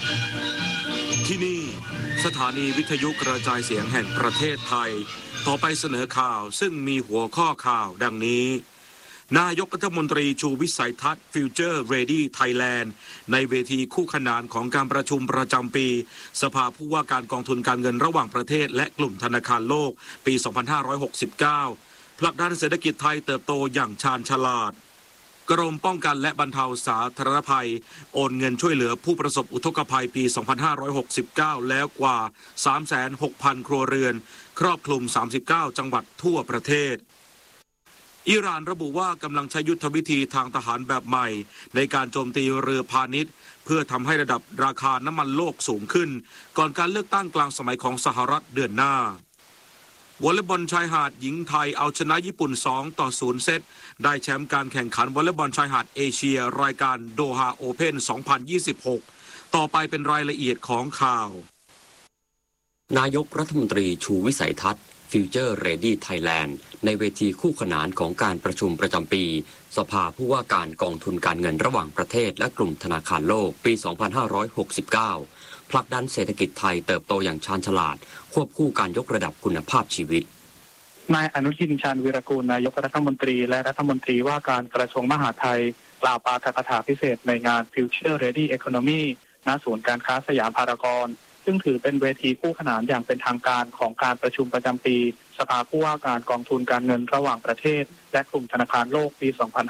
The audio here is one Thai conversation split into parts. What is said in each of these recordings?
ที่นี่สถานีวิทยุกระจายเสียงแห่งประเทศไทยต่อไปเสนอข่าวซึ่งมีหัวข้อข่าวดังนี้นายกรัฐมนตรีชูวิสัยทัศน์ Future Ready Thailand ในเวทีคู่ขนานของการประชุมประจำปีสภาผู้ว่าการกองทุนการเงินระหว่างประเทศและกลุ่มธนาคารโลกปี 2569 ผลักดันเศรษฐกิจไทยเติบโตอย่างชาญฉลาดกรมป้องกันและบรรเทาสาธารณภัยโอนเงินช่วยเหลือผู้ประสบอุทกภัยปี 2569 แล้วกว่า 36,000 ครัวเรือนครอบคลุม 39 จังหวัดทั่วประเทศอิหร่านระบุว่ากำลังใช้ยุทธวิธีทางทหารแบบใหม่ในการโจมตีเรือพาณิชย์เพื่อทำให้ระดับราคาน้ำมันโลกสูงขึ้นก่อนการเลือกตั้งกลางสมัยของสหรัฐเดือนหน้าวอลเลย์บอลชายหาดหญิงไทยเอาชนะญี่ปุ่น 2-0 เซตได้แชมป์การแข่งขันวอลเลย์บอลชายหาดเอเชียรายการโดฮาโอเพ่น 2026 ต่อไปเป็นรายละเอียดของข่าวนายกรัฐมนตรีชูวิสัยทัศน์ Future Ready Thailand ในเวทีคู่ขนานของการประชุมประจำปีสภาผู้ว่าการกองทุนการเงินระหว่างประเทศและกลุ่มธนาคารโลกปี 2569 ผลักดันเศรษฐกิจไทยเติบโตอย่างชาญฉลาดควบคู่การยกระดับคุณภาพชีวิตนายอนุทินชาญวีรกูลนายกรัฐมนตรีและรัฐมนตรีว่าการกระทรวงมหาดไทยกล่าวปาฐกถาพิเศษในงาน Future Ready Economy ณ ศูนย์การค้าสยามพารากอนซึ่งถือเป็นเวทีคู่ขนานอย่างเป็นทางการของการประชุมประจำปีสภาผู้ว่าการกองทุนการเงินระหว่างประเทศและกลุ่มธนาคารโลกปี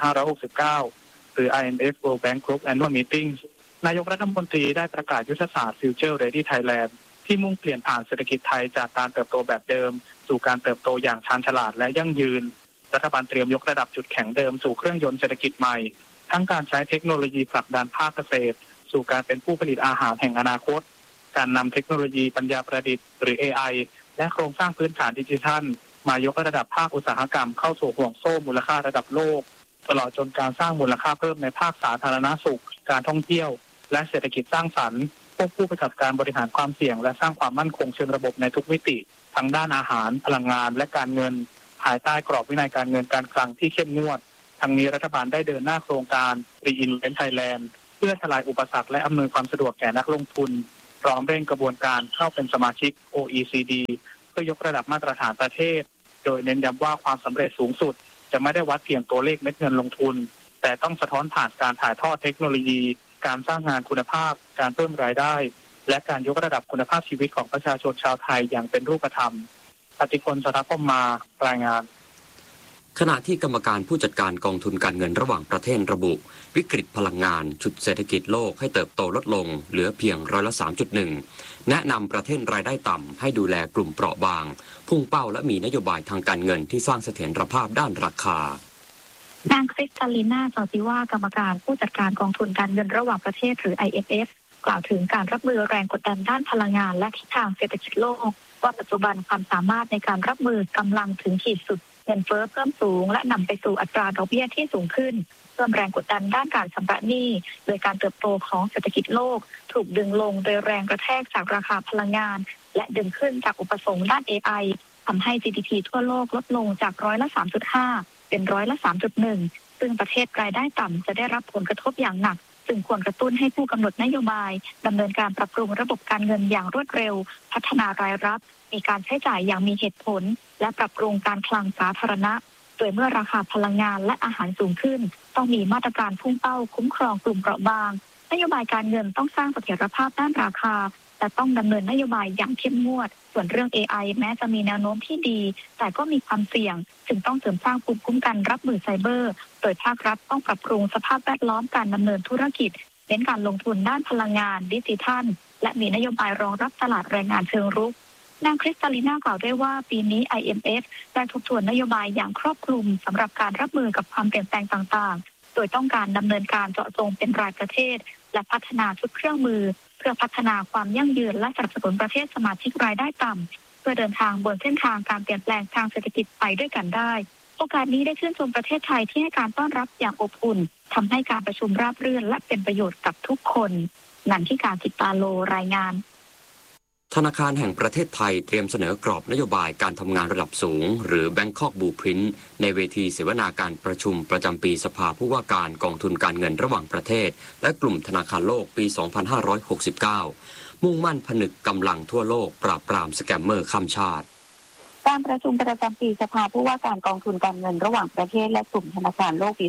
2569 หรือ IMF World Bank Group Annual Meeting นายกรัฐมนตรีได้ประกาศยุทธศาสตร์ Future Ready Thailand ที่มุ่งเปลี่ยนผ่านเศรษฐกิจไทยจากการเติบโตแบบเดิมสู่การเติบโตอย่างชาญฉลาดและยั่งยืนรัฐบาลเตรียมยกระดับจุดแข็งเดิมสู่เครื่องยนต์เศรษฐกิจใหม่ทั้งการใช้เทคโนโลยีผลักดันภาคเกษตรสู่การเป็นผู้ผลิตอาหารแห่งอนาคตการนำเทคโนโลยีปัญญาประดิษฐ์หรือ AI และโครงสร้างพื้นฐานดิจิทัลมายกระดับภาคอุตสาหกรรมเข้าสู่ห่วงโซ่มูลค่าระดับโลกตลอดจนการสร้างมูลค่าเพิ่มในภาคสาธารณสุขการท่องเที่ยวและเศรษฐกิจสร้างสรรค์ควบคู่ไปกับการบริหารความเสี่ยงและสร้างความมั่นคงเชิงระบบในทุกมิติทั้งด้านอาหารพลังงานและการเงินภายใต้กรอบวินัยการเงินการคลังที่เข้มงวดทั้งนี้รัฐบาลได้เดินหน้าโครงการ Reinvent Thailand เพื่อทลายอุปสรรคและอำนวยความสะดวกแก่นักลงทุนพร้อมเร่งกระบวนการเข้าเป็นสมาชิก OECD เพื่อยกระดับมาตรฐานประเทศโดยเน้นย้ำว่าความสำเร็จสูงสุดจะไม่ได้วัดเพียงตัวเลขเม็ดเงินลงทุนแต่ต้องสะท้อนผ่านการถ่ายทอดเทคโนโลยีการสร้างงานคุณภาพการเพิ่มรายได้และการยกระดับคุณภาพชีวิตของประชาชนชาวไทยอย่างเป็นรูปธรรมปฏิพล สรัพย์พรหมมารายงานขณะที่กรรมการผู้จัดการกองทุนการเงินระหว่างประเทศระบุวิกฤตพลังงานฉุดเศรษฐกิจโลกให้เติบโตลดลงเหลือเพียง3.1%แนะนำประเทศรายได้ต่ำให้ดูแลกลุ่มเปราะบางพุ่งเป้าและมีนโยบายทางการเงินที่สร้างเสถียรภาพด้านราคานางคริสตาลิน่า จอร์จิว่ากรรมการผู้จัดการกองทุนการเงินระหว่างประเทศหรือ IMF กล่าวถึงการรับมือแรงกดดันด้านพลังงานและทิศทางเศรษฐกิจโลกว่าปัจจุบันความสามารถในการรับมือกำลังถึงขีดสุดเงินเฟ้อเพิ่มสูงและนำไปสู่อัตราดอกเบี้ยที่สูงขึ้นเพิ่มแรงกดดันด้านการชำระหนี้โดยการเติบโตของเศรษฐกิจโลกถูกดึงลงโดยแรงกระแทกจากราคาพลังงานและดึงขึ้นจากอุปสงค์ด้าน AI ทำให้ GDP ทั่วโลกลดลงจาก3.5%เป็น3.1%ซึ่งประเทศรายได้ต่ำจะได้รับผลกระทบอย่างหนักจึงควรกระตุ้นให้ผู้กำหนดนโยบายดำเนินการปรับปรุงระบบการเงินอย่างรวดเร็วพัฒนารายรับมีการใช้จ่ายอย่างมีเหตุผลและปรับปรุงการคลังสาธารณะโดยเมื่อราคาพลังงานและอาหารสูงขึ้นต้องมีมาตรการพุ่งเป้าคุ้มครองกลุ่มเปราะบางนโยบายการเงินต้องสร้างเสถียรภาพด้านราคาแต่ต้องดำเนินนโยบายอย่างเข้มงวดส่วนเรื่อง AI แม้จะมีแนวโน้มที่ดีแต่ก็มีความเสี่ยงจึงต้องเสริมสร้างภูมิคุ้มกันรับมือไซเบอร์โดยภาครัฐต้องปรับปรุงสภาพแวดล้อมการดำเนินธุรกิจเน้นการลงทุนด้านพลังงานดิจิทัลและมีนโยบายรองรับตลาดแรงงานเชิงรุกนางคริสตาลิน่ากล่าวด้วยว่าปีนี้ IMF ได้ทบทวนนโยบายอย่างครอบคลุมสำหรับการรับมือกับความเปลี่ยนแปลงต่างๆโดยต้องการดำเนินการเจาะจงเป็นรายประเทศและพัฒนาชุดเครื่องมือเพื่อพัฒนาความยั่งยืนและสนับสนุนประเทศสมาชิกรายได้ต่ำเพื่อเดินทางบนเส้นทางการเปลี่ยนแปลงทางเศรษฐกิจไปด้วยกันได้โอกาสนี้ได้ชื่นชมประเทศไทยที่ให้การต้อนรับอย่างอบอุ่นทำให้การประชุมราบรื่นและเป็นประโยชน์กับทุกคนนันทิกา จิตตาโลรายงานธนาคารแห่งประเทศไทยเตรียมเสนอกรอบนโยบายการทำงานระดับสูงหรือ Bangkok Blueprint ในเวทีเสวนาการประชุมประจำปีสภาผู้ว่าการกองทุนการเงินระหว่างประเทศและกลุ่มธนาคารโลกปี 2569 มุ่งมั่นผนึกกำลังทั่วโลกปราบปรามสแกมเมอร์ข้ามชาติการประชุมประจำปีสภาผู้ว่าการกองทุนการเงินระหว่างประเทศและกลุ่มธนาคารโลกปี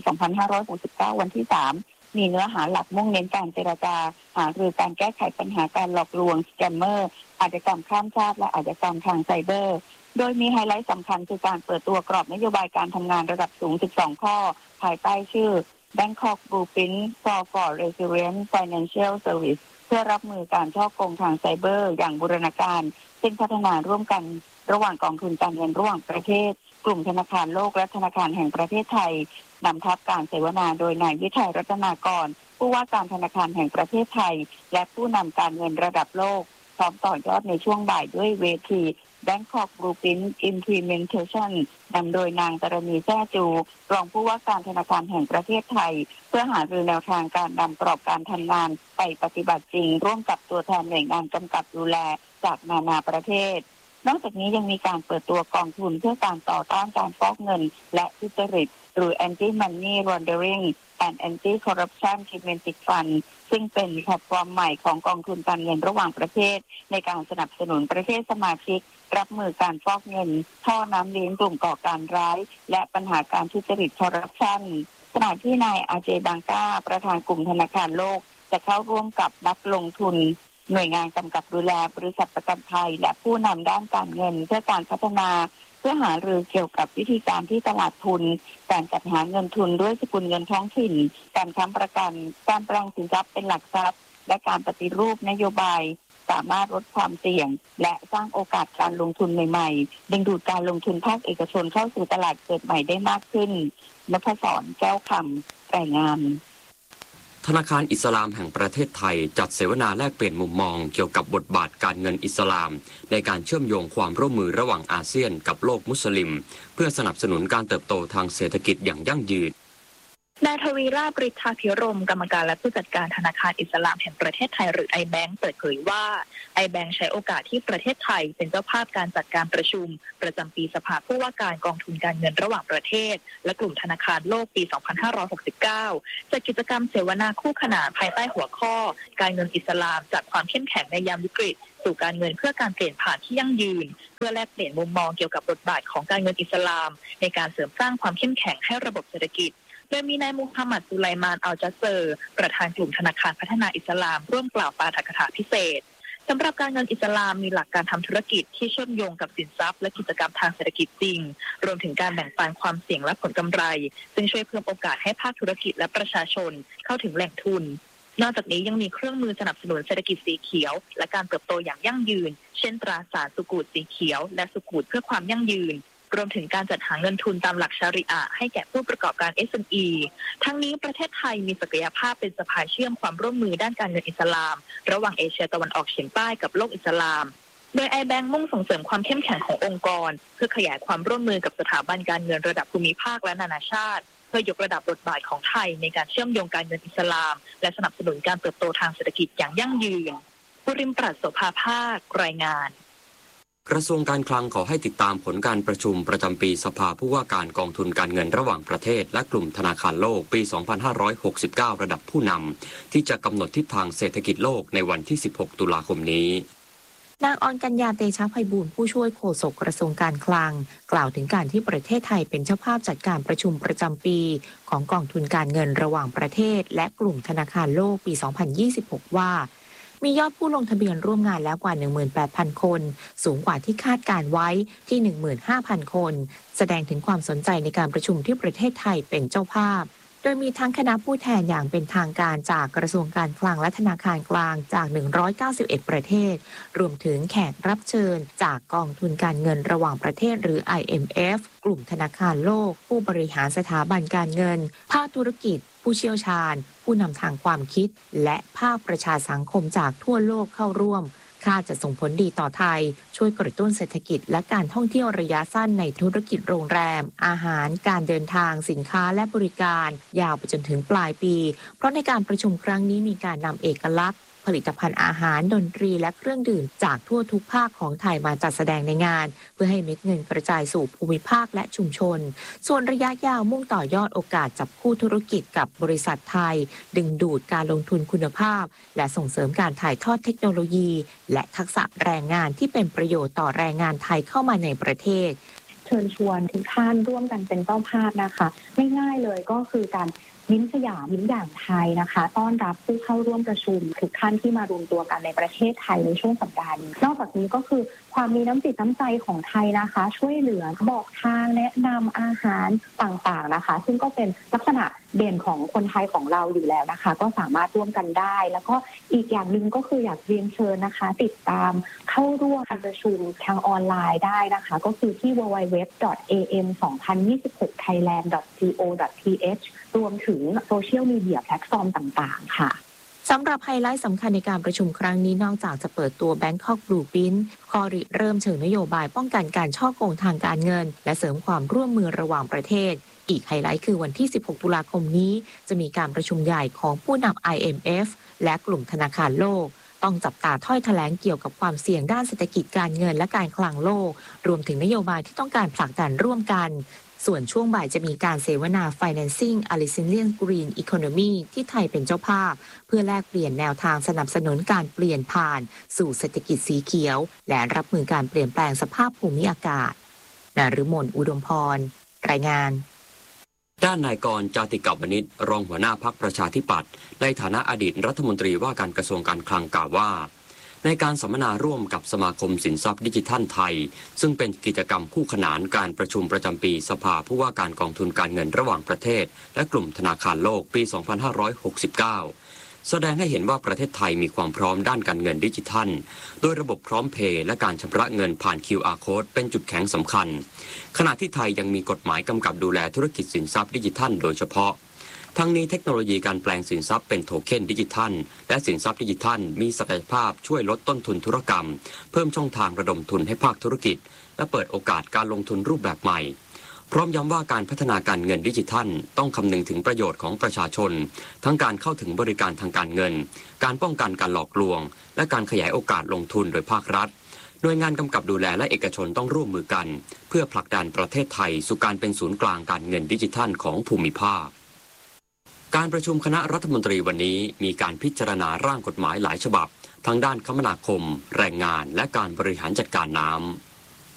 2569 วันที่ 3 มีเนื้อหาหลักมุ่งเน้นการเจรจาหารือการแก้ไขปัญหาการหลอกลวงสแกมเมอร์อาชญากรรมข้ามชาติและอาชญากรรมทางไซเบอร์โดยมีไฮไลท์สำคัญคือการเปิดตัวกรอบนโยบายการทำงานระดับสูง 12 ข้อภายใต้ชื่อ Bangkok Blueprint for Resilient Financial Service เพื่อรับมือการฉ้อโกงทางไซเบอร์อย่างบูรณาการซึ่งพัฒนาร่วมกันระหว่างกองทุนการเงินระหว่างประเทศกลุ่มธนาคารโลกและธนาคารแห่งประเทศไทยนำทัพการเสวนาโดยนายวิทัยรัตนากรผู้ว่าการธนาคารแห่งประเทศไทยและผู้นำการเงินระดับโลกพร้อมต่อยอดในช่วงบ่ายด้วยเวที Bangkok Blueprint Implementation นำโดยนางตรณีแซ่จูรองผู้ว่าการธนาคารแห่งประเทศไทยเพื่อหารือแนวทางการนำกรอบการทำงานไปปฏิบัติจริงร่วมกับตัวแทนหน่วยงานกำกับดูแลจากนานาประเทศนอกจากนี้ยังมีการเปิดตัวกองทุนเพื่อการต่อต้านการฟอกเงินและทุจริตหรือ Anti-Money Laundering and Anti-Corruption Thematic Fund ซึ่งเป็นแพลตฟอร์มใหม่ของกองทุนการเงินระหว่างประเทศในการสนับสนุนประเทศสมาชิกรับมือการฟอกเงินท่อน้ำเลี้ยงกลุ่มก่อการร้ายและปัญหาการทุจริตคอร์รัปชันขณะที่นายอาเจบังกาประธานกลุ่มธนาคารโลกจะเข้าร่วมกับนักลงทุนหน่วยงานกำกับดูแลบริษัทประกันภัยและผู้นำด้านการเงินเพื่อการพัฒนาเพื่อหารือเกี่ยวกับวิธีการที่ตลาดทุนการจัดหาเงินทุนด้วยสกุลเงินท้องถิ่นการค้ำประกันการแปลงสินทรัพย์เป็นหลักทรัพย์และการปฏิรูปนโยบายสามารถลดความเสี่ยงและสร้างโอกาสการลงทุนใหม่ๆดึงดูดการลงทุนภาคเอกชนเข้าสู่ตลาดเกิดใหม่ได้มากขึ้นนภศร แก้วคำรายงานธนาคารอิสลามแห่งประเทศไทยจัดเสวนาแลกเปลี่ยนมุมมองเกี่ยวกับบทบาทการเงินอิสลามในการเชื่อมโยงความร่วมมือระหว่างอาเซียนกับโลกมุสลิมเพื่อสนับสนุนการเติบโตทางเศรษฐกิจอย่างยั่งยืนนายทวีราช ฤทธาภิรมย์กรรมการและผู้จัดการธนาคารอิสลามแห่งประเทศไทยหรือ iBank เปิดเผยว่า iBank ใช้โอกาสที่ประเทศไทยเป็นเจ้าภาพการจัดการประชุมประจำปีสภาผู้ว่าการกองทุนการเงินระหว่างประเทศและกลุ่มธนาคารโลกปี 2569 จัดกิจกรรมเสวนาคู่ขนานภายใต้หัวข้อการเงินอิสลามจากความเข้มแข็งในยามวิกฤตสู่การเงินเพื่อการเปลี่ยนผ่านที่ยั่งยืนเพื่อแลกเปลี่ยนมุมมองเกี่ยวกับบทบาทของการเงินอิสลามในการเสริมสร้างความเข้มแข็งให้ระบบเศรษฐกิจโดยมีนายมูฮัมหมัด สุไลมาน อัลจัสเซอร์ประธานกลุ่มธนาคารพัฒนาอิสลามร่วมกล่าวปาฐกถาพิเศษสำหรับการเงินอิสลามมีหลักการทำธุรกิจที่เชื่อมโยงกับสินทรัพย์และกิจกรรมทางเศรษฐกิจจริงรวมถึงการแบ่งปันความเสี่ยงและผลกำไรซึ่งช่วยเพิ่มโอกาสให้ภาคธุรกิจและประชาชนเข้าถึงแหล่งทุนนอกจากนี้ยังมีเครื่องมือสนับสนุนเศรษฐกิจสีเขียวและการเติบโตอย่างยั่งยืนเช่นตราสารสุกูตสีเขียวและสุกูตเพื่อความยั่งยืนรวมถึงการจัดหาเงินทุนตามหลักชาริอะห์ให้แก่ผู้ประกอบการ SME ทั้งนี้ประเทศไทยมีศักยภาพเป็นสะพานเชื่อมความร่วมมือด้านการเงินอิสลามระหว่างเอเชียตะวันออกเฉียงใต้กับโลกอิสลามโดย iBank มุ่งส่งเสริมความเข้มแข็งขององค์กรเพื่อขยายความร่วมมือกับสถาบันการเงินระดับภูมิภาคและนานาชาติเพื่อยกระดับบทบาทของไทยในการเชื่อมโยงการเงินอิสลามและสนับสนุนการเติบโตทางเศรษฐกิจอย่างยั่งยืนบุริมปรัชโสภาภาครายงานกระทรวงการคลังขอให้ติดตามผลการประชุมประจำปีสภาผู้ว่าการกองทุนการเงินระหว่างประเทศและกลุ่มธนาคารโลกปี 2569 ระดับผู้นำที่จะกำหนดทิศทางเศรษฐกิจโลกในวันที่ 16 ตุลาคมนี้นางอรกัญญา เตชะไพบูลย์ผู้ช่วยโฆษกกระทรวงการคลังกล่าวถึงการที่ประเทศไทยเป็นเจ้าภาพจัดการประชุมประจำปีของกองทุนการเงินระหว่างประเทศและกลุ่มธนาคารโลกปี 2026 ว่ามียอดผู้ลงทะเบียนร่วมงานแล้วกว่า 18,000 คนสูงกว่าที่คาดการไว้ที่ 15,000 คนแสดงถึงความสนใจในการประชุมที่ประเทศไทยเป็นเจ้าภาพโดยมีทั้งคณะผู้แทนอย่างเป็นทางการจากกระทรวงการคลังและธนาคารกลางจาก191ประเทศรวมถึงแขกรับเชิญจากกองทุนการเงินระหว่างประเทศหรือ IMF กลุ่มธนาคารโลกผู้บริหารสถาบันการเงินภาคธุรกิจผู้เชี่ยวชาญผู้นำทางความคิดและภาคประชาสังคมจากทั่วโลกเข้าร่วมคาดจะส่งผลดีต่อไทยช่วยกระตุ้นเศรษฐกิจและการท่องเที่ยวระยะสั้นในธุรกิจโรงแรมอาหารการเดินทางสินค้าและบริการยาวไปจนถึงปลายปีเพราะในการประชุมครั้งนี้มีการนำเอกลักษณ์ผผลิตภัณฑ์อาหารดนตรีและเครื่องดื่มจากทั่วทุกภาคของไทยมาจัดแสดงในงานเพื่อให้เม็ดเงินกระจายสู่ภูมิภาคและชุมชนส่วนระยะยาวมุ่งต่อยอดโอกาสจับคู่ธุรกิจกับบริษัทไทยดึงดูดการลงทุนคุณภาพและส่งเสริมการถ่ายทอดเทคโนโลยีและทักษะแรงงานที่เป็นประโยชน์ต่อแรงงานไทยเข้ามาในประเทศเชิญชวนทุกท่านร่วมกันเป็นเจ้าภาพนะคะง่ายๆเลยก็คือการยิ้มสยามยิ้มอย่างไทยนะคะต้อนรับผู้เข้าร่วมประชุมทุกท่านที่มารวมตัวกันในประเทศไทยในช่วงสัปดาห์นี้นอกจากนี้ก็คือความมีน้ำจิตน้ำใจของไทยนะคะช่วยเหลือบอกทางแนะนำอาหารต่างๆนะคะซึ่งก็เป็นลักษณะเด่นของคนไทยของเราอยู่แล้วนะคะก็สามารถร่วมกันได้แล้วก็อีกอย่างหนึ่งก็คืออยากเรียนเชิญนะคะติดตามเข้าร่วมการประชุมทางออนไลน์ได้นะคะก็คือที่ www.am2026thailand.co.th รวมถึงโซเชียลมีเดียแพลตฟอร์มต่างๆค่ะสำหรับไฮไลท์สำคัญในการประชุมครั้งนี้นอกจากจะเปิดตัว Bangkok Blueprint ข้อริเริ่มเชิงนโยบายป้องกันการฉ้อโกงทางการเงินและเสริมความร่วมมือระหว่างประเทศอีกไฮไลท์คือวันที่ 16 ตุลาคมนี้จะมีการประชุมใหญ่ของผู้นำ IMF และกลุ่มธนาคารโลกต้องจับตาถ้อยแถลงเกี่ยวกับความเสี่ยงด้านเศรษฐกิจการเงินและการคลังโลกรวมถึงนโยบายที่ต้องการผลักดันร่วมกันส่วนช่วงบ่ายจะมีการเสวนา Financing a Resilient Green Economy ที่ไทยเป็นเจ้าภาพเพื่อแลกเปลี่ยนแนวทางสนับสนุนการเปลี่ยนผ่านสู่เศรษฐกิจสีเขียวและรับมือการเปลี่ยนแปลงสภาพภูมิอากาศนฤมล อุดมพรรายงานด้านนายกรณ์ จาติกวณิชรองหัวหน้าพรรคประชาธิปัตย์ในฐานะอดีตรัฐมนตรีว่าการกระทรวงการคลังกล่าวว่าในการสัมมนาร่วมกับสมาคมสินทรัพย์ดิจิทัลไทยซึ่งเป็นกิจกรรมคู่ขนานการประชุมประจำปีสภาผู้ว่าการกองทุนการเงินระหว่างประเทศและกลุ่มธนาคารโลกปี 2569 แสดงให้เห็นว่าประเทศไทยมีความพร้อมด้านการเงินดิจิทัลโดยระบบพร้อมเพย์และการชำระเงินผ่าน QR Code เป็นจุดแข็งสำคัญขณะที่ไทยยังมีกฎหมายกำกับดูแลธุรกิจสินทรัพย์ดิจิทัลโดยเฉพาะทั้งนี้เทคโนโลยีการแปลงสินทรัพย์เป็นโทเค็นดิจิทัลและสินทรัพย์ดิจิทัลมีศักยภาพช่วยลดต้นทุนธุรกรรมเพิ่มช่องทางระดมทุนให้ภาคธุรกิจและเปิดโอกาสการลงทุนรูปแบบใหม่พร้อมย้ำว่าการพัฒนาการเงินดิจิทัลต้องคำนึงถึงประโยชน์ของประชาชนทั้งการเข้าถึงบริการทางการเงินการป้องกันการหลอกลวงและการขยายโอกาสลงทุนโดยภาครัฐหน่วยงานกำกับดูแลและเอกชนต้องร่วมมือกันเพื่อผลักดันประเทศไทยสู่การเป็นศูนย์กลางการเงินดิจิทัลของภูมิภาคการประชุมคณะรัฐมนตรีวันนี้มีการพิจารณาร่างกฎหมายหลายฉบับทั้งด้านคมนาคมแรงงานและการบริหารจัดการน้ำ